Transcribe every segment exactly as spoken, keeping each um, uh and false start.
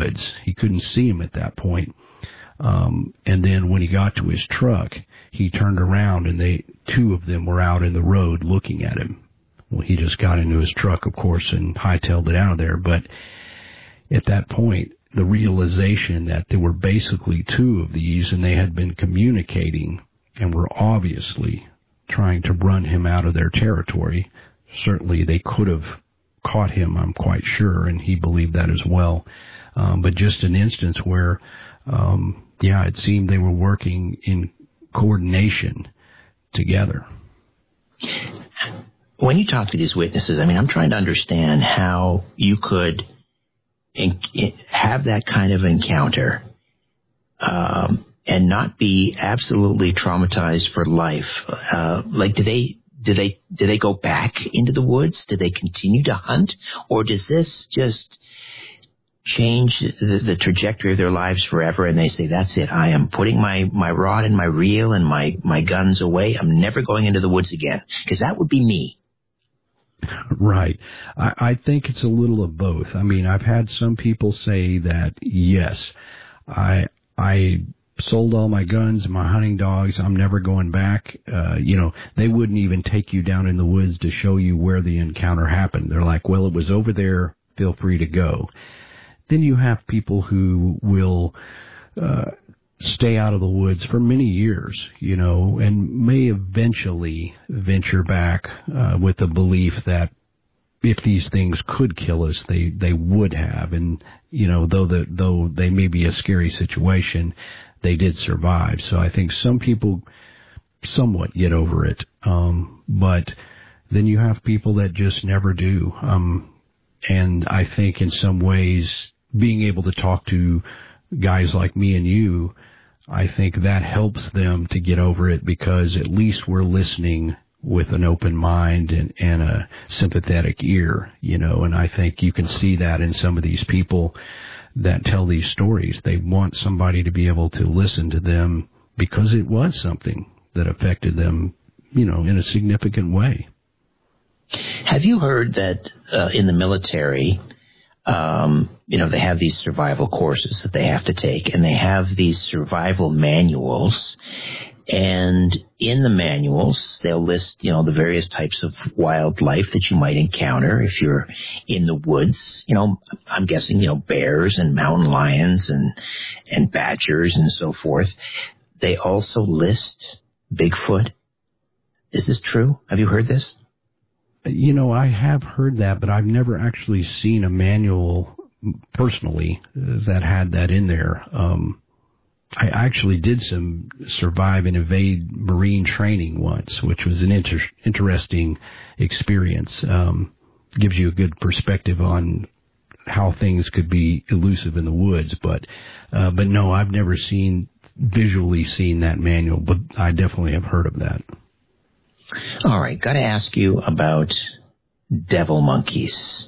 woods. He couldn't see him at that point. Um, and then when he got to his truck, he turned around and they, two of them were out in the road looking at him. Well, he just got into his truck, of course, and hightailed it out of there. But at that point, the realization that there were basically two of these and they had been communicating and were obviously trying to run him out of their territory. Certainly they could have caught him, I'm quite sure, and he believed that as well. Um, but just an instance where, um, yeah, it seemed they were working in coordination together. When you talk to these witnesses, I mean, I'm trying to understand how you could in, in, have that kind of encounter um, and not be absolutely traumatized for life. Uh, like, do they do they do they go back into the woods? Do they continue to hunt, or does this just change the, the trajectory of their lives forever? And they say, "That's it. I am putting my my rod and my reel and my my guns away. I'm never going into the woods again," because that would be me. Right. I, I think it's a little of both. I mean, I've had some people say that, yes, I I sold all my guns and my hunting dogs. I'm never going back. Uh, you know, they wouldn't even take you down in the woods to show you where the encounter happened. They're like, well, it was over there. Feel free to go. Then you have people who will uh, stay out of the woods for many years, you know, and may eventually venture back uh, with the belief that if these things could kill us, they, they would have. And, you know, though the, though they may be a scary situation, they did survive. So I think some people somewhat get over it. Um, but then you have people that just never do. Um, and I think in some ways, being able to talk to guys like me and you, I think that helps them to get over it, because at least we're listening with an open mind and, and a sympathetic ear, you know, and I think you can see that in some of these people that tell these stories. They want somebody to be able to listen to them because it was something that affected them, you know, in a significant way. Have you heard that uh, in the military, Um, you know, they have these survival courses that they have to take, and they have these survival manuals. And in the manuals, they'll list, you know, the various types of wildlife that you might encounter if you're in the woods. You know, I'm guessing, you know, bears and mountain lions and, and badgers and so forth. They also list Bigfoot. Is this true? Have you heard this? You know, I have heard that, but I've never actually seen a manual personally that had that in there. Um, I actually did some survive and evade Marine training once, which was an inter- interesting experience. Um, gives you a good perspective on how things could be elusive in the woods. But, uh, but no, I've never seen, visually seen that manual, but I definitely have heard of that. All right, got to ask you about devil monkeys.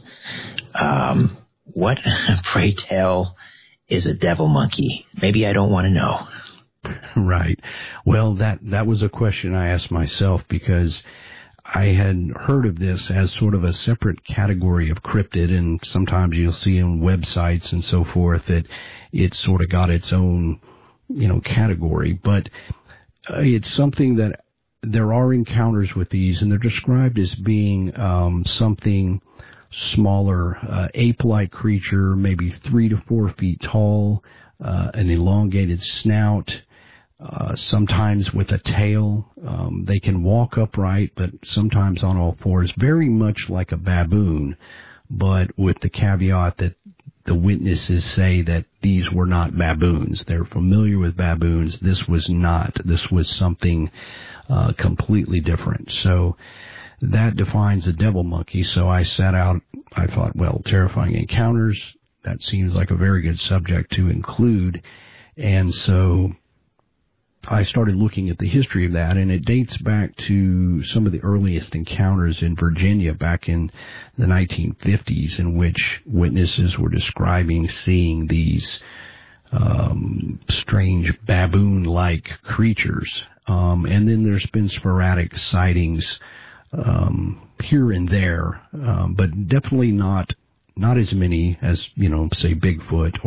Um, what, pray tell, is a devil monkey? Maybe I don't want to know. Right. Well, that, that was a question I asked myself, because I had heard of this as sort of a separate category of cryptid, and sometimes you'll see on websites and so forth that it sort of got its own, you know, category. But uh, it's something that there are encounters with these, and they're described as being um, something smaller, uh, ape-like creature, maybe three to four feet tall, uh, an elongated snout, uh, sometimes with a tail. Um, they can walk upright, but sometimes on all fours, very much like a baboon, but with the caveat that the witnesses say that these were not baboons. They're familiar with baboons. This was not. This was something uh, completely different. So that defines a devil monkey. So I set out, I thought, well, terrifying encounters, that seems like a very good subject to include. And so I started looking at the history of that, and it dates back to some of the earliest encounters in Virginia back in the nineteen fifties, in which witnesses were describing seeing these um, strange baboon-like creatures. Um, and then there's been sporadic sightings um, here and there, um, but definitely not not as many as, you know, say Bigfoot